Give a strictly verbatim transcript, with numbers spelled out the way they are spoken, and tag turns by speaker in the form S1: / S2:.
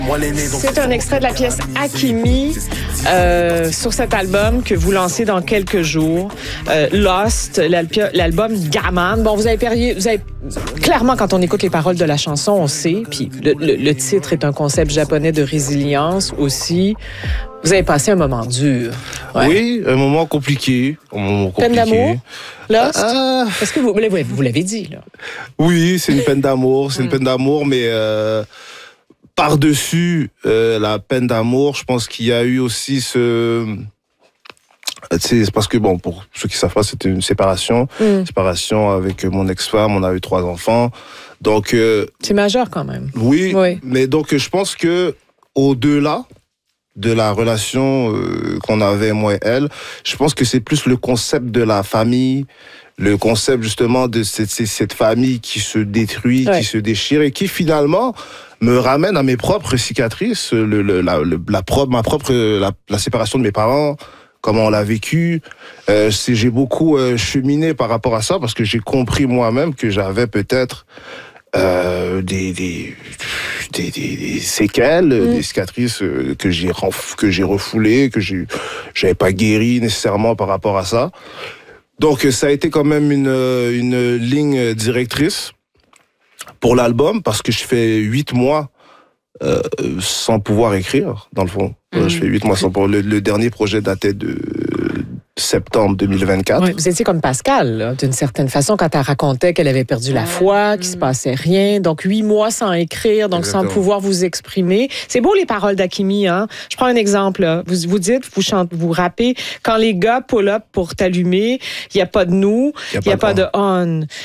S1: C'est un extrait de la pièce Hakimi euh, sur cet album que vous lancez dans quelques jours. Euh, Lost, l'album Gaman. Bon, vous avez, périé, vous avez clairement, quand on écoute les paroles de la chanson, on sait. Puis le, le, le titre est un concept japonais de résilience aussi. Vous avez passé un moment dur.
S2: Ouais. Oui, un moment compliqué. Un moment compliqué.
S1: Peine d'amour? Lost?
S2: Ah,
S1: Est-ce que vous, vous l'avez dit, là?
S2: Oui, c'est une peine d'amour. C'est une peine d'amour, mais euh, par-dessus euh, la peine d'amour, je pense qu'il y a eu aussi ce... C'est parce que, bon, pour ceux qui savent pas, c'était une séparation. Mm. Séparation avec mon ex-femme, on a eu trois enfants. Donc... Euh,
S1: c'est majeur quand même.
S2: Oui, oui, mais donc je pense que au-delà de la relation euh, qu'on avait, moi et elle, je pense que c'est plus le concept de la famille, le concept justement de cette, cette famille qui se détruit, ouais. qui se déchire et qui finalement me ramène à mes propres cicatrices, le, le, la, le, la propre, ma propre, la, la séparation de mes parents, comment on l'a vécu. Euh, c'est, j'ai beaucoup euh, cheminé par rapport à ça parce que j'ai compris moi-même que j'avais peut-être euh, des, des, des, des, des séquelles, mmh. des cicatrices euh, que j'ai que j'ai refoulées, que j'ai j'avais pas guéri nécessairement par rapport à ça. Donc ça a été quand même une une ligne directrice pour l'album parce que je fais huit mois euh, sans pouvoir écrire dans le fond. Mmh. Je fais huit mois sans pouvoir. Le, le dernier projet datait de septembre deux mille vingt-quatre.
S1: Ouais, vous étiez comme Pascal, là, d'une certaine façon, quand elle racontait qu'elle avait perdu la foi, qu'il se passait rien. Donc, huit mois sans écrire, donc Exactement. Sans pouvoir vous exprimer. C'est beau, les paroles d'Hakimi, hein? Je prends un exemple, là. Vous, vous dites, vous chantez, vous rappez, quand les gars pull up pour t'allumer, il n'y a pas de nous, il n'y a, a pas de on.